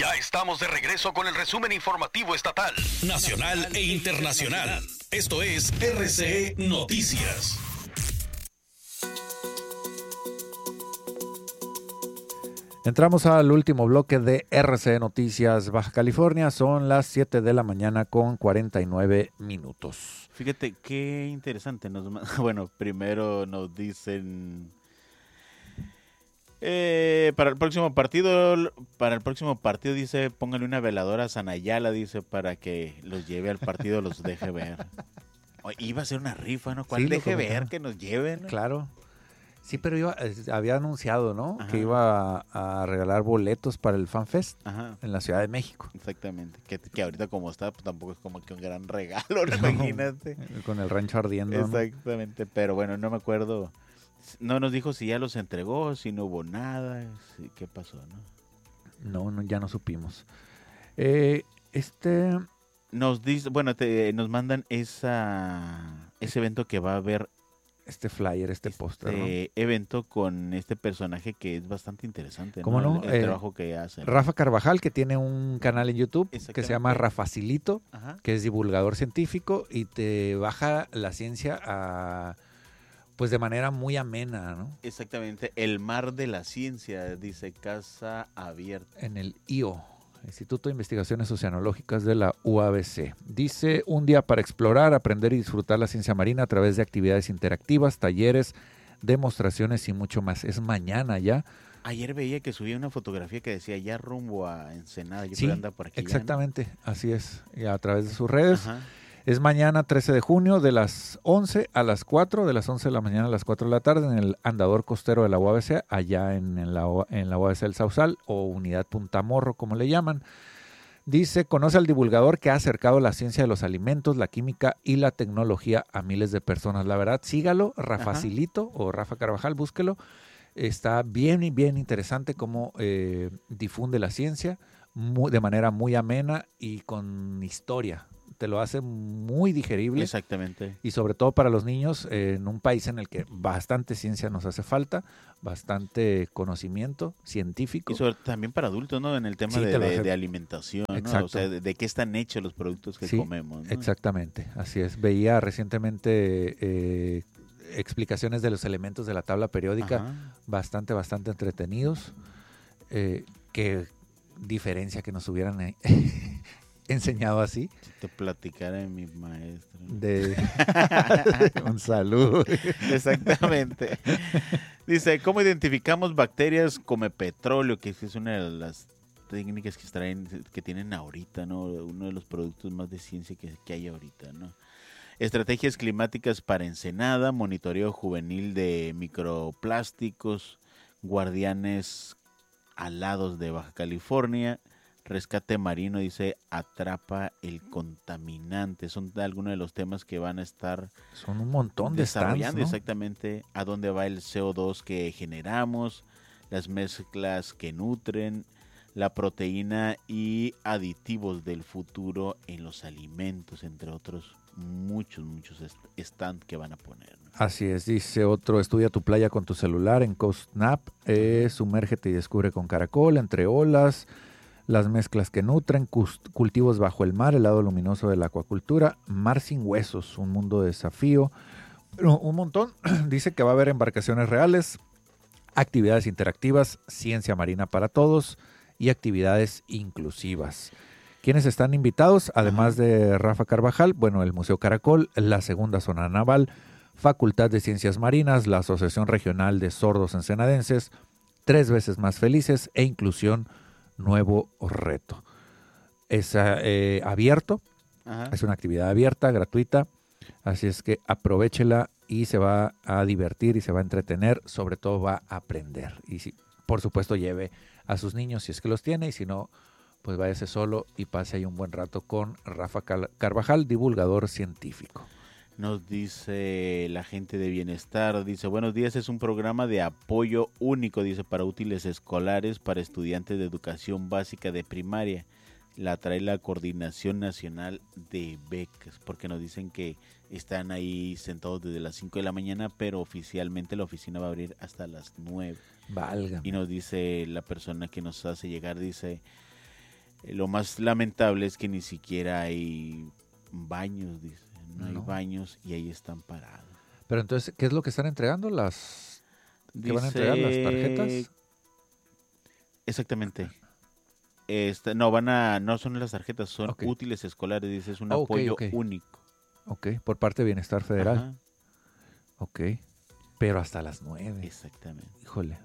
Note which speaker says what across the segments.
Speaker 1: Ya estamos de regreso con el resumen informativo estatal, nacional e internacional. Esto es RCE Noticias.
Speaker 2: Entramos al último bloque de RCE Noticias Baja California. Son las 7 de la mañana con 49 minutos.
Speaker 3: Fíjate qué interesante. Bueno, primero nos dicen para el próximo partido dice, póngale una veladora a Sanayala, dice, para que los lleve al partido, los deje ver. Iba a ser una rifa, ¿no? ¿Cuál
Speaker 2: Sí,
Speaker 3: deje ver que nos lleven?
Speaker 2: Claro. Sí, pero había anunciado, ¿no?
Speaker 3: Ajá.
Speaker 2: Que iba a regalar boletos para el FanFest en la Ciudad de México.
Speaker 3: Exactamente. Que ahorita como está, pues tampoco es como que un gran regalo, ¿no? Imagínate.
Speaker 2: Con el rancho ardiendo.
Speaker 3: Exactamente, ¿no? Pero bueno, no me acuerdo. No nos dijo si ya los entregó, si no hubo nada, qué pasó, ¿no?
Speaker 2: No, ya no supimos.
Speaker 3: Nos dice, bueno, nos mandan ese evento que va a haber.
Speaker 2: Este flyer, póster, ¿no?
Speaker 3: Evento con este personaje que es bastante interesante,
Speaker 2: ¿Cómo no?
Speaker 3: El trabajo que hace, ¿no?
Speaker 2: Rafa Carvajal, que tiene un canal en YouTube que se llama Rafacilito, que es divulgador científico y te baja la ciencia pues de manera muy amena, ¿no?
Speaker 3: Exactamente. El mar de la ciencia, dice, casa abierta.
Speaker 2: En el IO, Instituto de Investigaciones Oceanológicas de la UABC. Dice, un día para explorar, aprender y disfrutar la ciencia marina a través de actividades interactivas, talleres, demostraciones y mucho más. Es mañana ya.
Speaker 3: Ayer veía que subía una fotografía que decía ya rumbo a Ensenada. Yo
Speaker 2: sí,
Speaker 3: creo que anda por aquí
Speaker 2: exactamente,
Speaker 3: ya, ¿no?
Speaker 2: Así es, y a través de sus redes.
Speaker 3: Ajá.
Speaker 2: Es mañana 13 de junio de las 11 a las 4, de las 11 de la mañana a las 4 de la tarde en el andador costero de la UABC, allá en la UABC del Sausal o Unidad Punta Morro, como le llaman. Dice, conoce al divulgador que ha acercado la ciencia de los alimentos, la química y la tecnología a miles de personas. La verdad, sígalo, Rafacilito o Rafa Carvajal, búsquelo. Está bien interesante cómo difunde la ciencia de manera muy amena y con historia. Te lo hace muy digerible.
Speaker 3: Exactamente.
Speaker 2: Y sobre todo para los niños, en un país en el que bastante ciencia nos hace falta, bastante conocimiento científico.
Speaker 3: Y sobre también para adultos, ¿no? En el tema de alimentación, ¿no?
Speaker 2: Exacto.
Speaker 3: O sea, de qué están hechos los productos que comemos, ¿no?
Speaker 2: Exactamente, así es. Veía recientemente explicaciones de los elementos de la tabla periódica, bastante entretenidos. Qué diferencia que nos hubieran enseñado así.
Speaker 3: Si te platicara mi maestro.
Speaker 2: Un saludo.
Speaker 3: Exactamente. Dice, ¿cómo identificamos bacterias come petróleo? Que es una de las técnicas que tienen ahorita, ¿no? Uno de los productos más de ciencia que hay ahorita, ¿no? Estrategias climáticas para Ensenada, monitoreo juvenil de microplásticos, guardianes alados de Baja California, rescate marino, dice, atrapa el contaminante. Son algunos de los temas que van a estar
Speaker 2: son un montón
Speaker 3: desarrollando,
Speaker 2: de stands, ¿no?
Speaker 3: Exactamente a dónde va el CO2 que generamos, las mezclas que nutren, la proteína y aditivos del futuro en los alimentos, entre otros muchos stands que van a poner, ¿no?
Speaker 2: Así es, dice otro, estudia tu playa con tu celular en CoastNap, sumérgete y descubre con Caracol, entre olas, las mezclas que nutren, cultivos bajo el mar, el lado luminoso de la acuacultura, mar sin huesos, un mundo de desafío, un montón. Dice que va a haber embarcaciones reales, actividades interactivas, ciencia marina para todos y actividades inclusivas. ¿Quiénes están invitados? Además de Rafa Carvajal, bueno, el Museo Caracol, la Segunda Zona Naval, Facultad de Ciencias Marinas, la Asociación Regional de Sordos Ensenadenses, 3 veces más felices e inclusión nuevo reto. Es abierto, es una actividad abierta, gratuita, así es que aprovéchela y se va a divertir y se va a entretener, sobre todo va a aprender. Y si, por supuesto, lleve a sus niños si es que los tiene y si no, pues váyase solo y pase ahí un buen rato con Rafa Carvajal, divulgador científico.
Speaker 3: Nos dice la gente de Bienestar, dice, buenos días, es un programa de apoyo único, dice, para útiles escolares para estudiantes de educación básica de primaria. La trae la Coordinación Nacional de Becas, porque nos dicen que están ahí sentados desde las 5 de la mañana, pero oficialmente la oficina va a abrir hasta las 9.
Speaker 2: Válgame.
Speaker 3: Y nos dice la persona que nos hace llegar, dice, Lo más lamentable es que ni siquiera hay baños, dice. No hay baños y ahí están parados.
Speaker 2: Pero entonces, ¿qué es lo que están entregando? ¿Qué van a entregar? ¿Las tarjetas?
Speaker 3: Exactamente. No son las tarjetas, son útiles escolares, dice, es un apoyo único.
Speaker 2: Ok, por parte de Bienestar Federal.
Speaker 3: Ajá.
Speaker 2: Ok, pero hasta las 9.
Speaker 3: Exactamente.
Speaker 2: Híjole.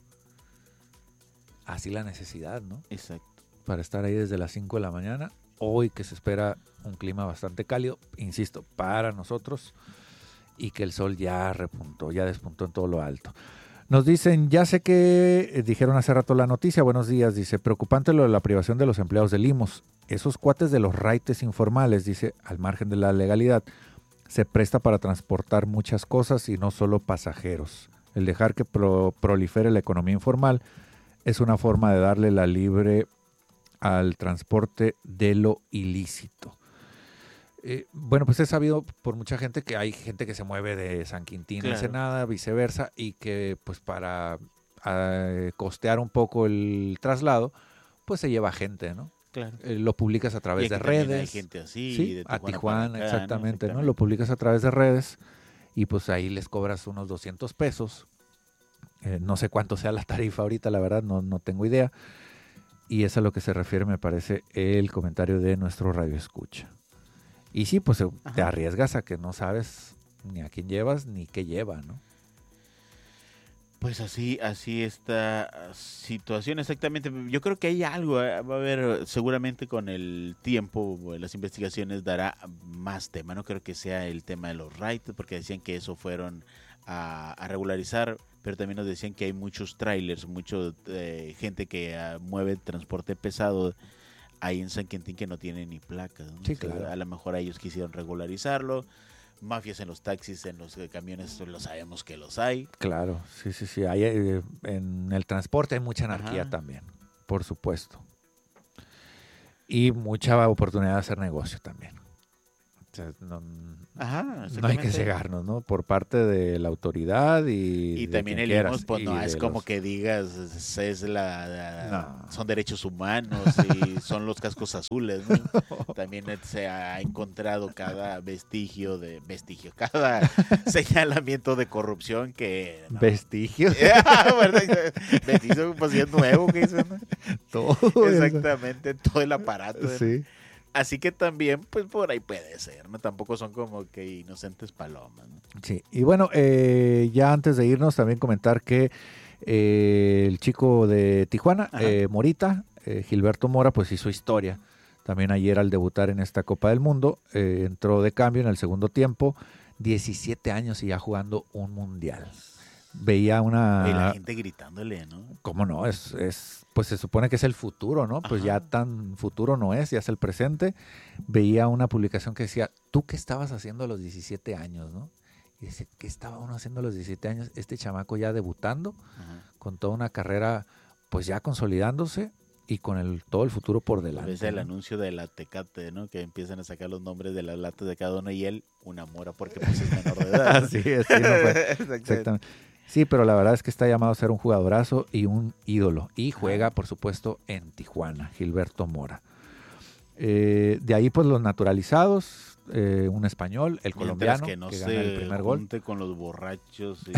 Speaker 2: Así la necesidad, ¿no?
Speaker 3: Exacto.
Speaker 2: Para estar ahí desde las 5 de la mañana. Hoy que se espera un clima bastante cálido, insisto, para nosotros, y que el sol ya despuntó en todo lo alto. Nos dicen, ya sé que dijeron hace rato la noticia, buenos días, dice, preocupante lo de la privación de los empleados de Limos. Esos cuates de los raites informales, dice, al margen de la legalidad, se presta para transportar muchas cosas y no solo pasajeros. El dejar que prolifere la economía informal es una forma de darle la libre al transporte de lo ilícito. Bueno, pues he sabido por mucha gente que hay gente que se mueve de San Quintín a Ensenada, viceversa, y que pues para costear un poco el traslado, pues se lleva gente, ¿no?
Speaker 3: Claro.
Speaker 2: Lo publicas a través de redes.
Speaker 3: Hay gente así,
Speaker 2: sí,
Speaker 3: de
Speaker 2: a Tijuana,
Speaker 3: acá,
Speaker 2: exactamente, ¿no? Lo publicas a través de redes y pues ahí les cobras unos 200 pesos. No sé cuánto sea la tarifa ahorita, la verdad, no tengo idea. Y es a lo que se refiere, me parece, el comentario de nuestro radio escucha. Y sí, pues te arriesgas a que no sabes ni a quién llevas ni qué lleva, ¿no?
Speaker 3: Pues así esta situación, exactamente. Yo creo que hay algo, va a haber seguramente con el tiempo, las investigaciones dará más tema. No creo que sea el tema de los rides, porque decían que eso fueron a regularizar, pero también nos decían que hay muchos trailers, mucha gente que mueve transporte pesado ahí en San Quintín que no tienen ni placas, ¿no?
Speaker 2: Sí, claro.
Speaker 3: A lo mejor ellos quisieron regularizarlo. Mafias en los taxis, en los camiones, lo sabemos que los hay.
Speaker 2: Claro, sí. Hay, en el transporte hay mucha anarquía también, por supuesto. Y mucha oportunidad de hacer negocio también. O sea, no hay que cegarnos, ¿no? Por parte de la autoridad y
Speaker 3: también el Limos, pues no es como que digas son derechos humanos y son los cascos azules, ¿no? También se ha encontrado cada cada señalamiento de corrupción que ¿no?
Speaker 2: vestigio
Speaker 3: pues es nuevo que hizo, ¿no?
Speaker 2: Todo
Speaker 3: exactamente eso. Todo el aparato,
Speaker 2: sí.
Speaker 3: Así que también, pues por ahí puede ser, ¿no? Tampoco son como que inocentes palomas, ¿no?
Speaker 2: Sí, y bueno, ya antes de irnos también comentar que el chico de Tijuana, Morita, Gilberto Mora, pues hizo historia. También ayer al debutar en esta Copa del Mundo, entró de cambio en el segundo tiempo, 17 años y ya jugando un mundial. Veía una...
Speaker 3: Y la gente gritándole, ¿no?
Speaker 2: ¿Cómo no? Pues se supone que es el futuro, ¿no? Pues ya tan futuro no es, ya es el presente. Veía una publicación que decía, ¿tú qué estabas haciendo a los 17 años, no? Y dice, ¿qué estaba uno haciendo a los 17 años? Este chamaco ya debutando, con toda una carrera, pues ya consolidándose y con todo el futuro por delante.
Speaker 3: Es el anuncio de la Tecate, ¿no? Que empiezan a sacar los nombres de las latas de cada uno y él una mora porque pues es menor de edad, ¿no?
Speaker 2: Así es, sí, no fue. Exactamente. Sí, pero la verdad es que está llamado a ser un jugadorazo y un ídolo. Y juega, por supuesto, en Tijuana, Gilberto Mora. De ahí, pues, los naturalizados, un español, el colombiano, que gana el primer gol.
Speaker 3: Con los borrachos y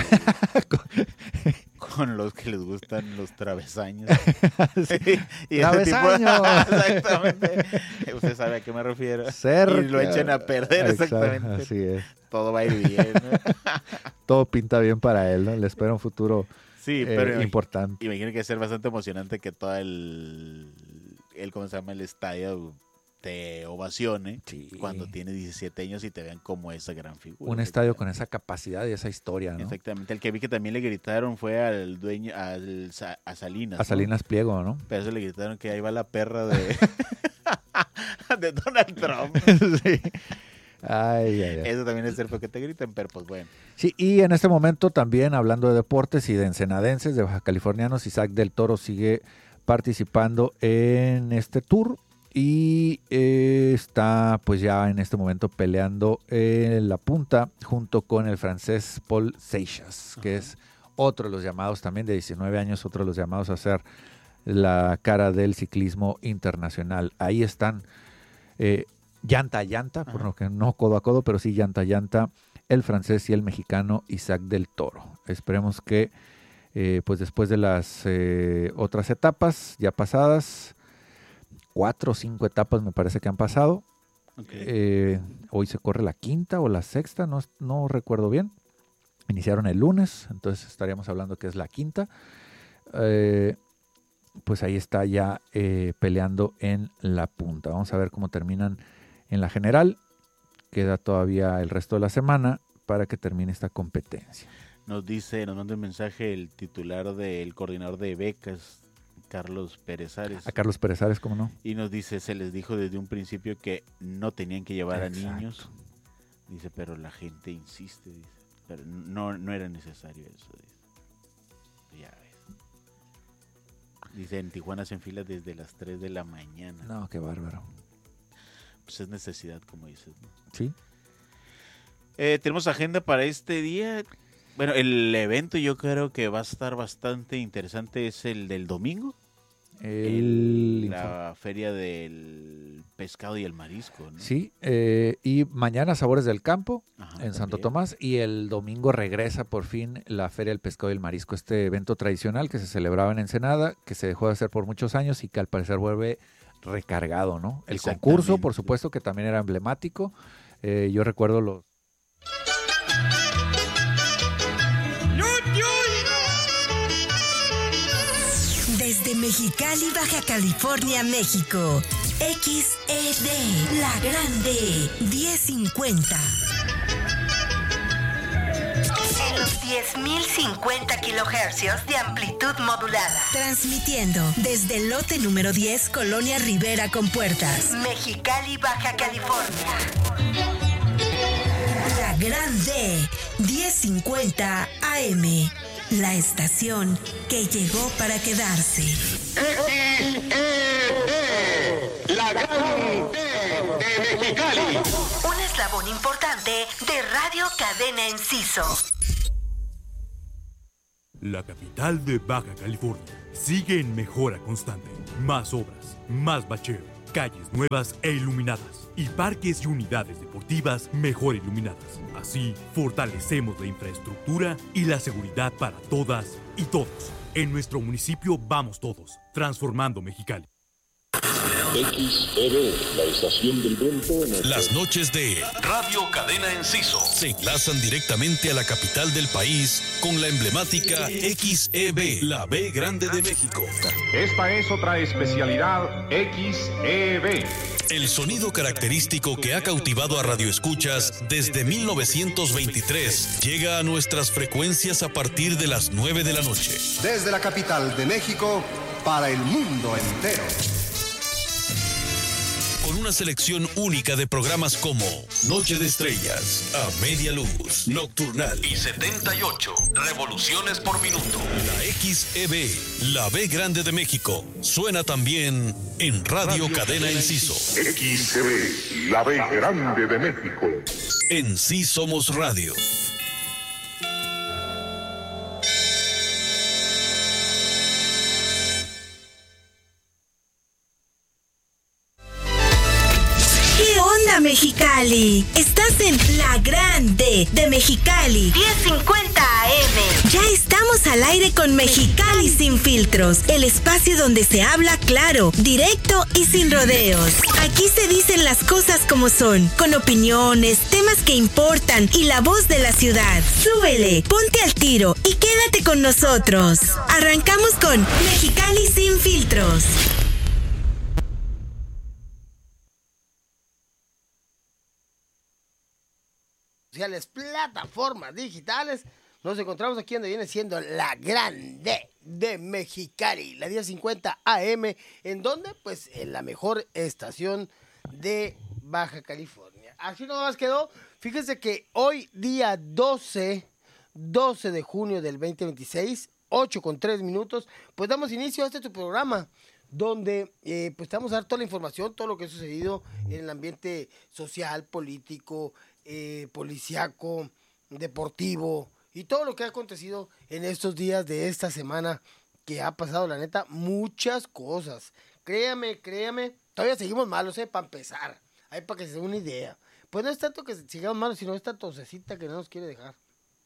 Speaker 3: con los que les gustan los travesaños.
Speaker 2: Sí. Y ¡travesaños!
Speaker 3: Exactamente. Usted sabe a qué me refiero.
Speaker 2: Cerca.
Speaker 3: Y lo echen a perder, exactamente.
Speaker 2: Así es.
Speaker 3: Todo va a ir bien, ¿no?
Speaker 2: Todo pinta bien para él, ¿no? Le espera un futuro pero importante.
Speaker 3: Imagino que va a ser bastante emocionante que todo ¿cómo se llama? El estadio te ovacione cuando tiene 17 años y te vean como esa gran figura.
Speaker 2: Un estadio con esa capacidad y esa historia, ¿no?
Speaker 3: Exactamente. El que vi que también le gritaron fue al dueño, a Salinas.
Speaker 2: A Salinas Pliego, ¿no?
Speaker 3: Pero eso le gritaron que ahí va la perra de Donald Trump.
Speaker 2: Sí. Ay.
Speaker 3: Eso también es cierto que te griten, pero pues bueno.
Speaker 2: Sí, y en este momento también hablando de deportes y de ensenadenses, de baja californianos, Isaac del Toro sigue participando en este tour y está pues ya en este momento peleando en la punta junto con el francés Paul Seixas, que es otro de los llamados también de 19 años, otro de los llamados a ser la cara del ciclismo internacional. Ahí están llanta a llanta, por lo que no codo a codo, pero sí llanta a llanta, el francés y el mexicano Isaac del Toro. Esperemos que pues después de las otras etapas ya pasadas, 4 o 5 etapas me parece que han pasado. Okay. Hoy se corre la quinta o la sexta, no recuerdo bien. Iniciaron el lunes, entonces estaríamos hablando que es la quinta. Pues ahí está ya peleando en la punta. Vamos a ver cómo terminan en la general. Queda todavía el resto de la semana para que termine esta competencia.
Speaker 3: Nos manda un mensaje el titular del coordinador de becas, Carlos Pérez-Ares.
Speaker 2: A Carlos Pérez-Ares, ¿cómo no?
Speaker 3: Y nos dice, se les dijo desde un principio que no tenían que llevar
Speaker 2: Exacto.
Speaker 3: a niños. Dice, pero la gente insiste, dice. Pero no era necesario eso, dice. Ya ves. Dice, en Tijuana se enfila desde las 3 de la mañana.
Speaker 2: No, qué bárbaro.
Speaker 3: Pues es necesidad, como dices, ¿no?
Speaker 2: Sí.
Speaker 3: Tenemos agenda para este día. Bueno, el evento yo creo que va a estar bastante interesante, es el del domingo. La feria del pescado y el marisco, ¿no?
Speaker 2: Sí, y mañana Sabores del Campo.
Speaker 3: Ajá,
Speaker 2: en Santo
Speaker 3: también.
Speaker 2: Tomás, y el domingo regresa por fin la Feria del Pescado y el Marisco, este evento tradicional que se celebraba en Ensenada, que se dejó de hacer por muchos años y que al parecer vuelve recargado, ¿no? El concurso, por supuesto, que también era emblemático. Yo recuerdo los...
Speaker 4: Desde Mexicali, Baja California, México. XED, La Grande, 1050. En los 10.050 kilohercios de amplitud modulada. Transmitiendo desde el lote número 10, Colonia Rivera con Puertas. Mexicali, Baja California. La Grande, 1050 AM. La estación que llegó para quedarse.
Speaker 1: La Grande de Mexicali.
Speaker 4: Un eslabón importante de Radio Cadena Enciso.
Speaker 5: La capital de Baja California sigue en mejora constante. Más obras, más bacheo, calles nuevas e iluminadas y parques y unidades deportivas mejor iluminadas. Así, fortalecemos la infraestructura y la seguridad para todas y todos. En nuestro municipio vamos todos, transformando Mexicali.
Speaker 6: XEB, la estación del viento.
Speaker 1: Las noches de Radio Cadena Enciso se enlazan directamente a la capital del país con la emblemática XEB, la B Grande de México.
Speaker 6: Esta es otra especialidad XEB.
Speaker 1: El sonido característico que ha cautivado a radioescuchas desde 1923 llega a nuestras frecuencias a partir de las 9 de la noche.
Speaker 7: Desde la capital de México para el mundo entero.
Speaker 1: Con una selección única de programas como Noche de Estrellas, A Media Luz, Nocturnal y 78 revoluciones por minuto. La XEB, la B Grande de México, suena también en Radio Cadena Enciso.
Speaker 6: XEB, la B Grande de México.
Speaker 1: En Sí Somos Radio.
Speaker 4: Mexicali. Estás en La Grande de Mexicali. 1050 AM. Ya estamos al aire con Mexicali Sin Filtros. El espacio donde se habla claro, directo y sin rodeos. Aquí se dicen las cosas como son, con opiniones, temas que importan y la voz de la ciudad. Súbele, ponte al tiro y quédate con nosotros. Arrancamos con Mexicali Sin Filtros.
Speaker 8: Plataformas digitales, nos encontramos aquí donde viene siendo La Grande de Mexicali, la 1050 AM, en donde pues en la mejor estación de Baja California. Así nomás quedó. Fíjense que hoy día 12 de junio del 2026, 8:03, pues damos inicio a tu programa, donde pues te vamos a dar toda la información, todo lo que ha sucedido en el ambiente social, político, policíaco, deportivo y todo lo que ha acontecido en estos días de esta semana que ha pasado, la neta, muchas cosas. Créame, todavía seguimos malos, para empezar. Ahí para que se den una idea. Pues no es tanto que sigamos malos, sino esta tosecita que no nos quiere dejar.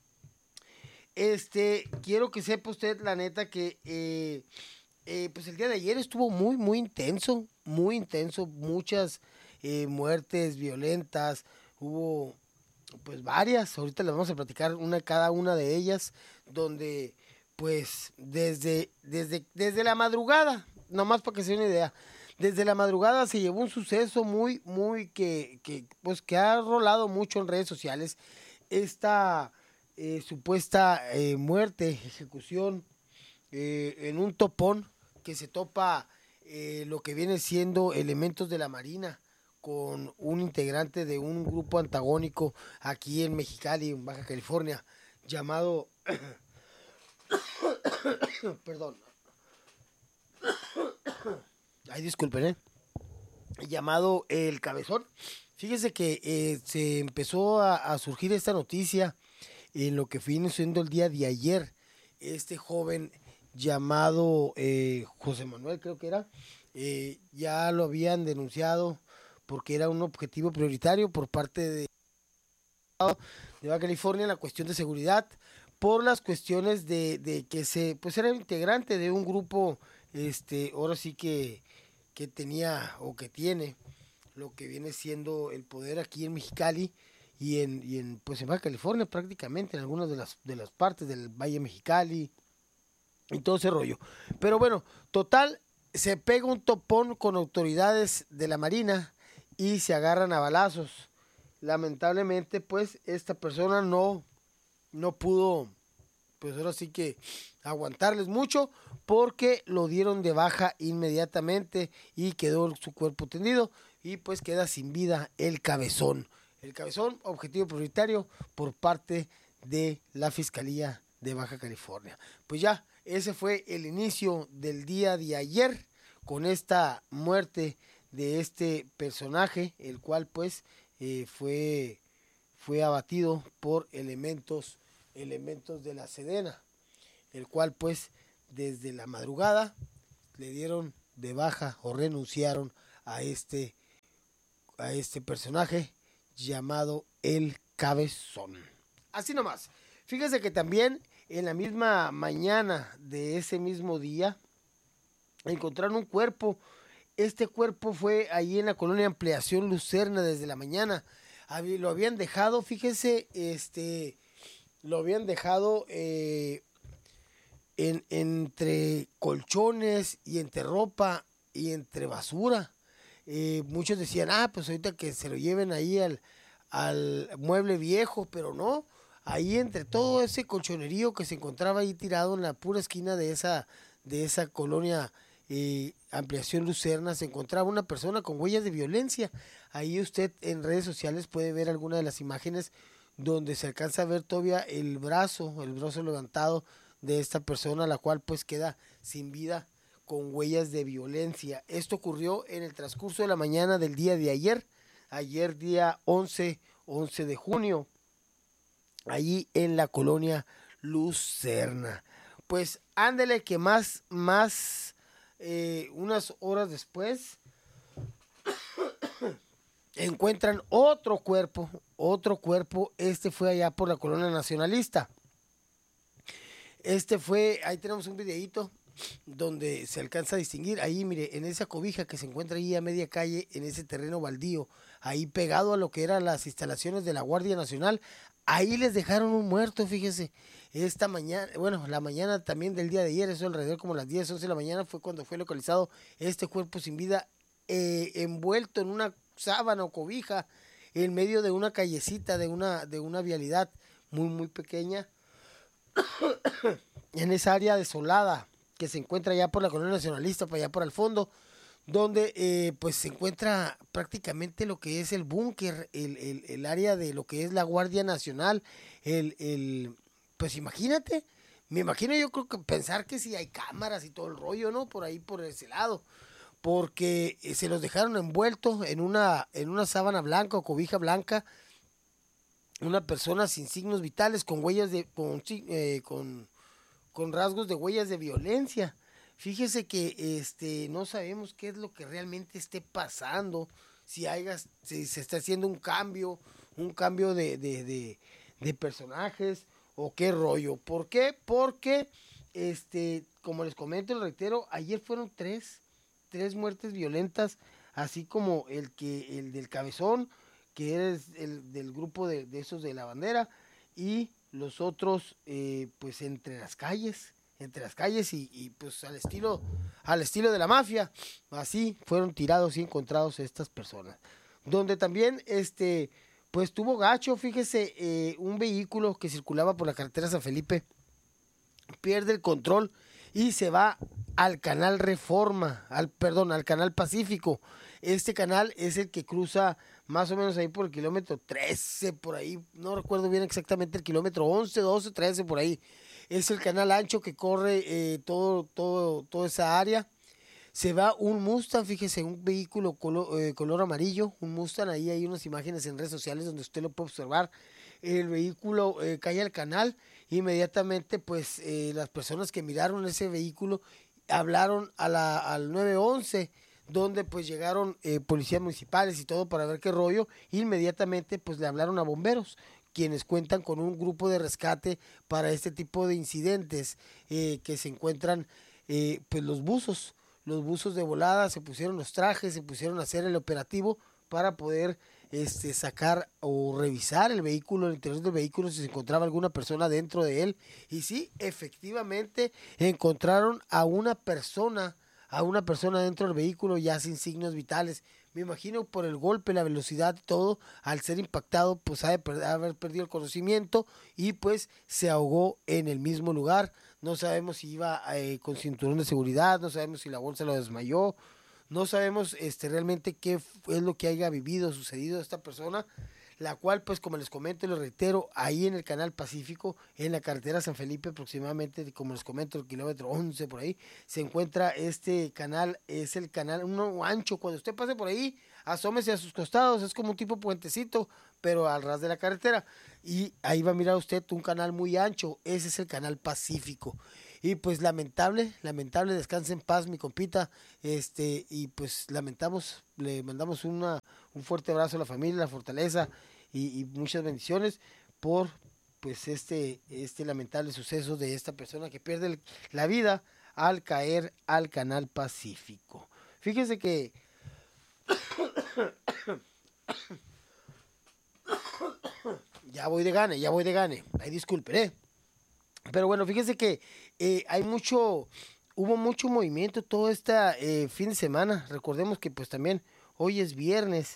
Speaker 8: Quiero que sepa usted, la neta, que pues el día de ayer estuvo muy, muy intenso, muchas muertes violentas, hubo pues varias, ahorita les vamos a platicar cada una de ellas, donde pues desde la madrugada, nomás para que se den una idea, desde la madrugada se llevó un suceso muy, muy que ha rolado mucho en redes sociales, esta supuesta muerte, ejecución en un topón que se topa lo que viene siendo elementos de la Marina con un integrante de un grupo antagónico aquí en Mexicali, en Baja California, llamado perdón, ay, disculpen, llamado El Cabezón. Fíjese que se empezó a surgir esta noticia en lo que viene siendo el día de ayer. Este joven llamado José Manuel, creo que era, ya lo habían denunciado porque era un objetivo prioritario por parte de Baja California en la cuestión de seguridad, por las cuestiones de que pues era integrante de un grupo, ahora sí que tenía o que tiene lo que viene siendo el poder aquí en Mexicali y en Baja California prácticamente, en algunas de las partes del Valle Mexicali y todo ese rollo. Pero bueno, total, se pega un topón con autoridades de la Marina y se agarran a balazos. Lamentablemente, pues, esta persona no pudo, pues ahora sí que aguantarles mucho, porque lo dieron de baja inmediatamente y quedó su cuerpo tendido y pues queda sin vida el Cabezón. El Cabezón, objetivo prioritario por parte de la Fiscalía de Baja California. Pues ya, ese fue el inicio del día de ayer con esta muerte de este personaje, el cual pues fue abatido por elementos de la Sedena, el cual pues desde la madrugada le dieron de baja o renunciaron a este personaje llamado El Cabezón. Así nomás. Fíjese que también en la misma mañana de ese mismo día encontraron un cuerpo. Este cuerpo fue ahí en la colonia Ampliación Lucerna desde la mañana. Lo habían dejado, fíjese, lo habían dejado entre colchones y entre ropa y entre basura. Muchos decían, pues ahorita que se lo lleven ahí al mueble viejo, pero no. Ahí entre todo ese colchonerío que se encontraba ahí tirado en la pura esquina de esa colonia Ampliación Lucerna, se encontraba una persona con huellas de violencia. Ahí usted en redes sociales puede ver alguna de las imágenes donde se alcanza a ver todavía el brazo levantado de esta persona, la cual pues queda sin vida con huellas de violencia. Esto ocurrió en el transcurso de la mañana del día de ayer día 11 de junio, allí en la colonia Lucerna. Pues ándele que más unas horas después encuentran otro cuerpo. Este fue allá por la colonia Nacionalista. Ahí tenemos un videíto donde se alcanza a distinguir, ahí mire, en esa cobija que se encuentra ahí a media calle, en ese terreno baldío, ahí pegado a lo que eran las instalaciones de la Guardia Nacional, ahí les dejaron un muerto, fíjese. Esta mañana, la mañana también del día de ayer, eso alrededor como las 10, 11 de la mañana, fue cuando fue localizado este cuerpo sin vida, envuelto en una sábana o cobija, en medio de una callecita, de una vialidad muy, muy pequeña, en esa área desolada que se encuentra allá por la colonia Nacionalista, para allá por el fondo, donde pues se encuentra prácticamente lo que es el búnker, el área de lo que es la Guardia Nacional, pues imagínate, me imagino, yo creo que pensar que sí hay cámaras y todo el rollo, ¿no? Por ahí, por ese lado, porque se los dejaron envueltos en una sábana blanca o cobija blanca, una persona sin signos vitales, con huellas con rasgos de huellas de violencia. Fíjese que no sabemos qué es lo que realmente esté pasando, si se está haciendo un cambio de personajes o qué rollo. ¿Por qué? Porque, como les comento y les reitero, ayer fueron tres muertes violentas, así como el del Cabezón, que es el del grupo de esos de la bandera, y los otros, pues entre las calles y pues al estilo de la mafia, así fueron tirados y encontrados estas personas. Donde también, pues tuvo gacho, fíjese, un vehículo que circulaba por la carretera San Felipe, pierde el control y se va al canal Reforma, al canal Pacífico. Este canal es el que cruza más o menos ahí por el kilómetro 13, por ahí, no recuerdo bien exactamente, el kilómetro 11, 12, 13, por ahí. Es el canal ancho que corre toda esa área. Se va un Mustang, fíjese, un vehículo color amarillo, un Mustang, ahí hay unas imágenes en redes sociales donde usted lo puede observar. El vehículo cae al canal, inmediatamente pues las personas que miraron ese vehículo hablaron al 911, donde pues llegaron policías municipales y todo para ver qué rollo. Inmediatamente pues le hablaron a bomberos, quienes cuentan con un grupo de rescate para este tipo de incidentes, que se encuentran pues los buzos de volada, se pusieron los trajes, se pusieron a hacer el operativo para poder sacar o revisar el vehículo, el interior del vehículo, si se encontraba alguna persona dentro de él. Y sí, efectivamente encontraron a una persona dentro del vehículo ya sin signos vitales. Me imagino por el golpe, la velocidad y todo, al ser impactado, pues ha de haber perdido el conocimiento y pues se ahogó en el mismo lugar. No sabemos si iba con cinturón de seguridad, no sabemos si la bolsa lo desmayó, no sabemos realmente qué es lo que haya sucedido a esta persona, la cual, pues como les comento y les reitero, ahí en el canal Pacífico, en la carretera San Felipe, aproximadamente, como les comento, el kilómetro 11 por ahí, se encuentra este canal, es el canal uno ancho. Cuando usted pase por ahí, asómese a sus costados, es como un tipo puentecito, pero al ras de la carretera, y ahí va a mirar usted un canal muy ancho, ese es el canal Pacífico. Y pues lamentable, descanse en paz mi compita, y pues le mandamos un fuerte abrazo a la familia, la fortaleza y muchas bendiciones por pues este lamentable suceso de esta persona que pierde la vida al caer al canal Pacífico. Fíjese que ya voy de gane, ahí disculpen, pero bueno, fíjese que hubo mucho movimiento todo este fin de semana. Recordemos que pues también hoy es viernes,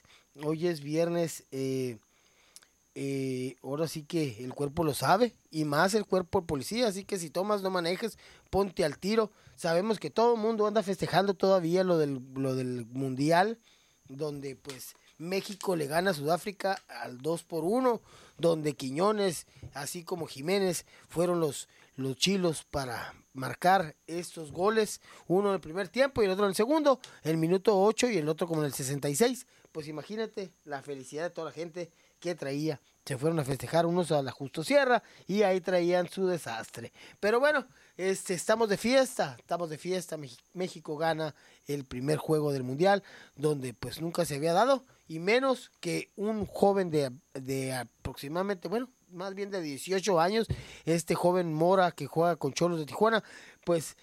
Speaker 8: ahora sí que el cuerpo lo sabe, y más el cuerpo de policía, así que si tomas no manejes, ponte al tiro. Sabemos que todo el mundo anda festejando todavía lo del mundial, donde pues México le gana a Sudáfrica al 2-1, donde Quiñones, así como Jiménez, fueron los chilos para marcar estos goles, uno en el primer tiempo y el otro en el segundo, el minuto 8 y el otro como en el 66. Pues imagínate la felicidad de toda la gente que traía. Se fueron a festejar unos a la Justo Sierra y ahí traían su desastre. Pero bueno, estamos de fiesta. México gana el primer juego del Mundial, donde pues nunca se había dado, y menos que un joven de aproximadamente, bueno, más bien de 18 años, este joven Mora que juega con Cholos de Tijuana, pues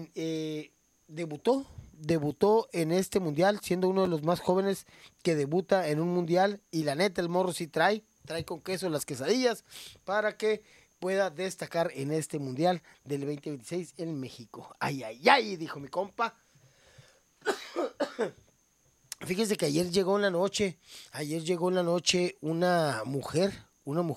Speaker 8: debutó en este mundial, siendo uno de los más jóvenes que debuta en un mundial, y la neta el morro sí trae con queso las quesadillas para que pueda destacar en este mundial del 2026 en México. Ay, dijo mi compa. Fíjense que ayer llegó en la noche una mujer,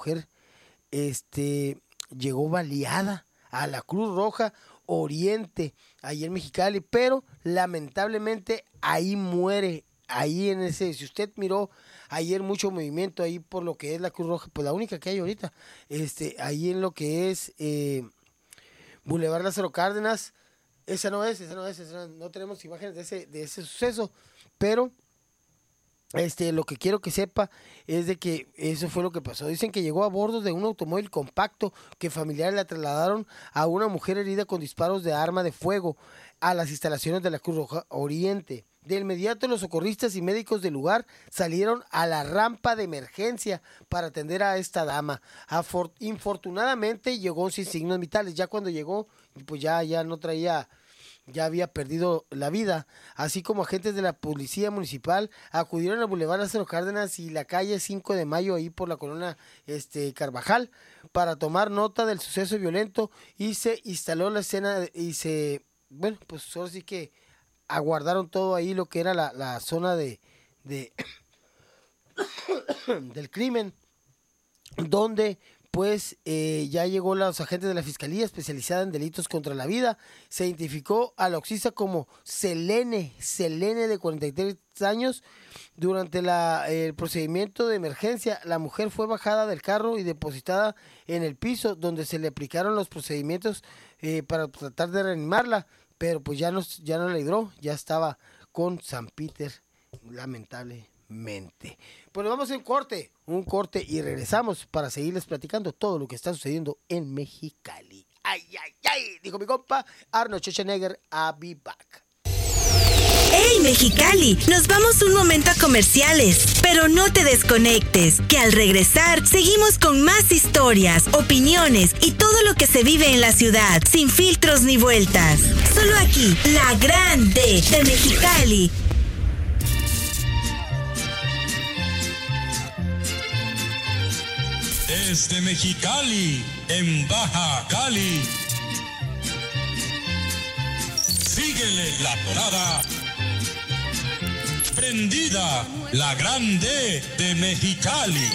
Speaker 8: llegó baleada a la Cruz Roja Oriente, ahí en Mexicali, pero lamentablemente ahí muere, ahí en ese, si usted miró ayer mucho movimiento ahí por lo que es la Cruz Roja, pues la única que hay ahorita, ahí en lo que es Boulevard Lázaro Cárdenas, esa no tenemos imágenes de ese suceso, pero Lo que quiero que sepa es de que eso fue lo que pasó. Dicen que llegó a bordo de un automóvil compacto que familiares la trasladaron a una mujer herida con disparos de arma de fuego a las instalaciones de la Cruz Roja Oriente. De inmediato los socorristas y médicos del lugar salieron a la rampa de emergencia para atender a esta dama. Infortunadamente llegó sin signos vitales. Ya cuando llegó, pues ya no traía... Ya había perdido la vida, así como agentes de la policía municipal acudieron al Boulevard Lázaro Cárdenas y la calle 5 de Mayo, ahí por la colonia Carvajal, para tomar nota del suceso violento, y se instaló la escena pues ahora sí que aguardaron todo ahí lo que era la zona de del crimen, donde pues ya llegó los agentes de la Fiscalía especializada en delitos contra la vida. Se identificó a la occiso como Selene de 43 años. Durante el procedimiento de emergencia, la mujer fue bajada del carro y depositada en el piso, donde se le aplicaron los procedimientos para tratar de reanimarla, pero pues ya no la libró, ya estaba con San Peter, lamentablemente. Pues vamos a un corte y regresamos para seguirles platicando todo lo que está sucediendo en Mexicali. Ay, dijo mi compa Arnold Schwarzenegger, I'll be back.
Speaker 4: ¡Hey, Mexicali! Nos vamos un momento a comerciales, pero no te desconectes, que al regresar seguimos con más historias, opiniones y todo lo que se vive en la ciudad, sin filtros ni vueltas. Solo aquí, La Grande de Mexicali.
Speaker 1: Desde Mexicali, en Baja Cali. Síguele la tonada. Prendida, La Grande de Mexicali.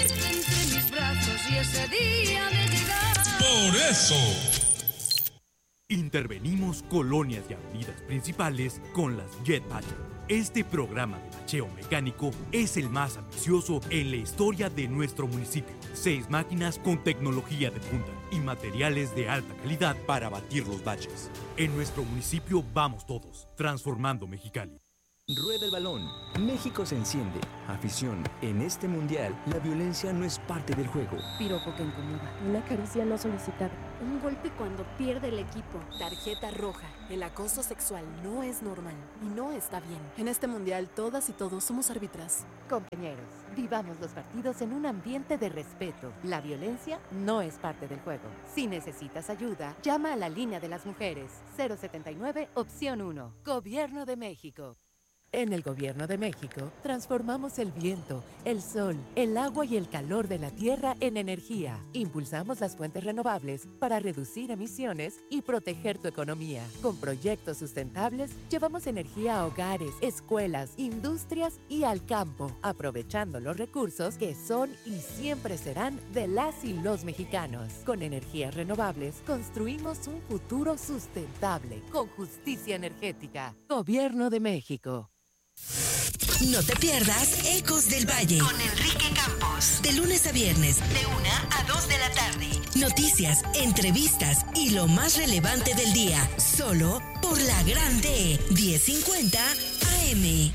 Speaker 1: Por eso.
Speaker 5: Intervenimos colonias y avenidas principales con las Jet Patcher. Este programa de bacheo mecánico es el más ambicioso en la historia de nuestro municipio. 6 máquinas con tecnología de punta y materiales de alta calidad para batir los baches. En nuestro municipio vamos todos, transformando Mexicali.
Speaker 9: Rueda el balón. México se enciende. Afición. En este mundial, la violencia no es parte del juego.
Speaker 10: Piropo que incomoda. Una caricia no solicitada. Un golpe cuando pierde el equipo.
Speaker 11: Tarjeta roja. El acoso sexual no es normal y no está bien. En este mundial, todas y todos somos árbitras.
Speaker 12: Compañeros, vivamos los partidos en un ambiente de respeto. La violencia no es parte del juego. Si necesitas ayuda, llama a la línea de las mujeres. 079, opción 1. Gobierno de México. En el Gobierno de México, transformamos el viento, el sol, el agua y el calor de la tierra en energía. Impulsamos las fuentes renovables para reducir emisiones y proteger tu economía. Con proyectos sustentables, llevamos energía a hogares, escuelas, industrias y al campo, aprovechando los recursos que son y siempre serán de las y los mexicanos. Con energías renovables, construimos un futuro sustentable, con justicia energética. Gobierno de México.
Speaker 4: No te pierdas Ecos del Valle con Enrique Campos. De lunes a viernes, de 1 a 2 de la tarde. Noticias, entrevistas y lo más relevante del día. Solo por La Grande, 1050 AM.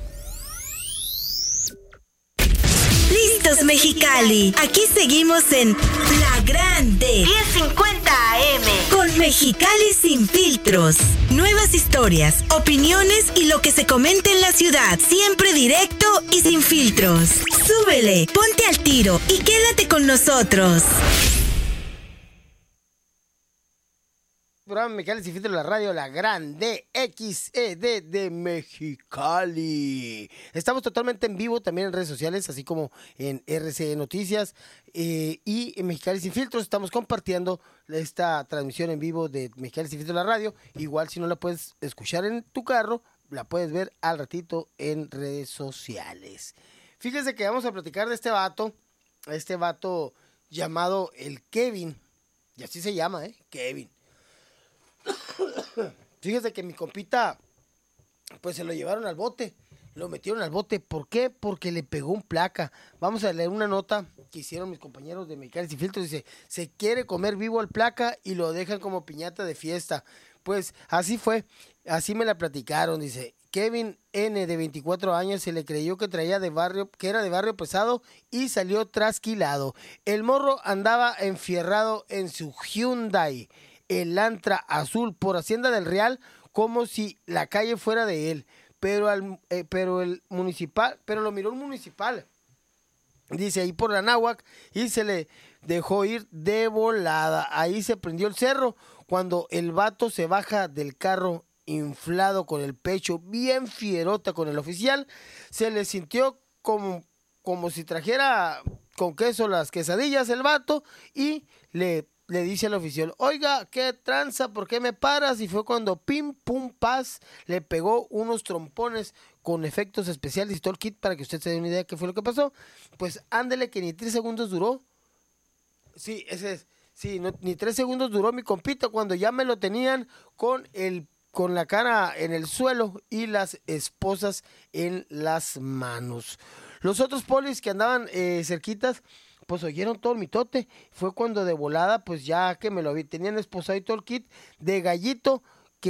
Speaker 4: ¡Listos, Mexicali! Aquí seguimos en La Grande, 1050 AM. Con Mexicali sin filtros. Nuevas historias, opiniones y lo que se comenta en la ciudad. Siempre directo y sin filtros. Súbele, ponte al tiro y quédate con nosotros.
Speaker 8: Programa Mexicali sin filtros, la radio La Grande XED de Mexicali. Estamos totalmente en vivo también en redes sociales, así como en RCE Noticias y en Mexicali sin filtros. Estamos compartiendo esta transmisión en vivo de Mexicali sin filtros, la radio. Igual si no la puedes escuchar en tu carro, la puedes ver al ratito en redes sociales. Fíjense que vamos a platicar de este vato llamado el Kevin, y así se llama, Kevin. Fíjese que mi compita, pues se lo llevaron al bote, lo metieron al bote. ¿Por qué? Porque le pegó un placa. Vamos a leer una nota que hicieron mis compañeros de Mexicali sin filtros. Dice, se quiere comer vivo al placa y lo dejan como piñata de fiesta. Pues así fue, así me la platicaron. Dice, Kevin N., de 24 años, se le creyó que era de barrio pesado y salió trasquilado. El morro andaba enfierrado en su Hyundai, el Lantra azul, por Hacienda del Real, como si la calle fuera de él. Pero lo miró el municipal, dice, ahí por la Náhuac, y se le dejó ir de volada. Ahí se prendió el cerro cuando el vato se baja del carro inflado, con el pecho bien fierota con el oficial. Se le sintió como si trajera con queso las quesadillas el vato, y le dice al oficial: oiga, ¿qué tranza? ¿Por qué me paras? Y fue cuando pim, pum, paz, le pegó unos trompones con efectos especiales y todo el kit, para que usted se dé una idea de qué fue lo que pasó. Pues ándele que ni 3 segundos duró. Sí, ese es. Sí, ni 3 segundos duró mi compita, cuando ya me lo tenían con la cara en el suelo y las esposas en las manos. Los otros polis que andaban cerquitas, pues oyeron todo el mitote. Fue cuando de volada, pues ya que me lo tenían esposado y todo el kit de gallito,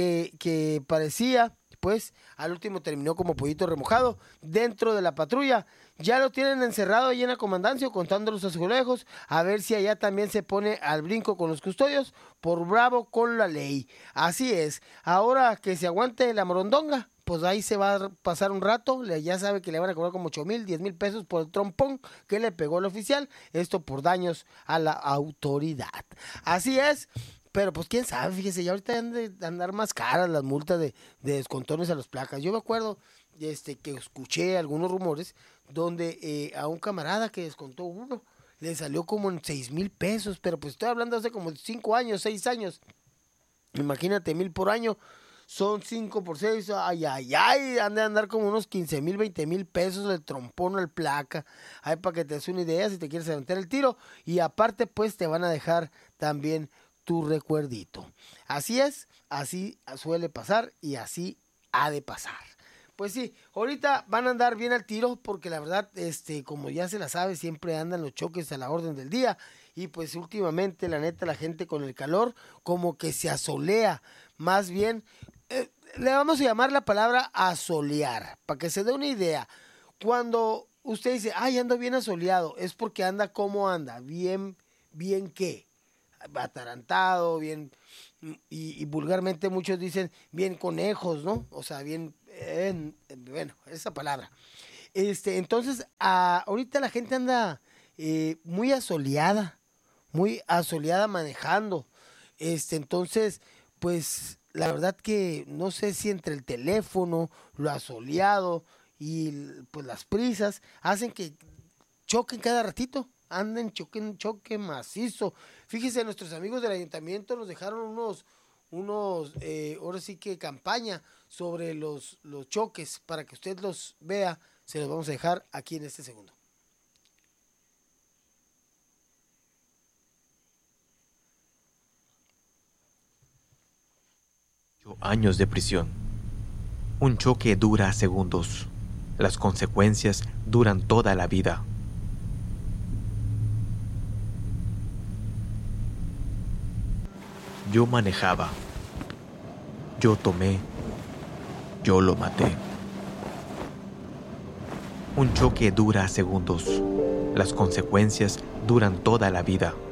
Speaker 8: que parecía, pues al último terminó como pollito remojado dentro de la patrulla. Ya lo tienen encerrado ahí en la comandancia, contando los azulejos, a ver si allá también se pone al brinco con los custodios, por bravo con la ley. Así es, ahora que se aguante la morondonga, pues ahí se va a pasar un rato. Ya sabe que le van a cobrar como 8,000, 10,000 pesos por el trompón que le pegó el oficial. Esto por daños a la autoridad. Así es. Pero pues quién sabe, fíjese, ya ahorita han de andar más caras las multas de descontones a las placas. Yo me acuerdo que escuché algunos rumores donde a un camarada que descontó uno le salió como en 6,000 pesos. Pero pues estoy hablando hace como 5 años, 6 años. Imagínate, 1,000 por año. Son 5 por 6, han de andar como unos 15,000, 20,000 pesos el trompón o el placa. Ahí para que te des una idea si te quieres aventar el tiro. Y aparte, pues te van a dejar también tu recuerdito. Así es, así suele pasar y así ha de pasar. Pues sí, ahorita van a andar bien al tiro, porque la verdad, como ya se la sabe, siempre andan los choques a la orden del día. Y pues últimamente, la neta, la gente con el calor como que se asolea. Más bien, le vamos a llamar la palabra asolear, para que se dé una idea. Cuando usted dice, ay, ando bien asoleado, es porque anda como anda, bien ¿qué? Atarantado, bien, y vulgarmente muchos dicen bien conejos, ¿no? O sea, bien, bueno, esa palabra. Entonces, ahorita la gente anda muy asoleada manejando. Entonces, pues, la verdad que no sé si entre el teléfono, lo asoleado y pues las prisas hacen que choquen cada ratito. Anden, choque macizo. Fíjese, nuestros amigos del ayuntamiento nos dejaron unos ahora sí que campaña sobre los choques, para que usted los vea. Se los vamos a dejar aquí en este segundo.
Speaker 13: Años de prisión. Un choque dura segundos. Las consecuencias duran toda la vida. Yo manejaba. Yo tomé. Yo lo maté. Un choque dura segundos. Las consecuencias duran toda la vida.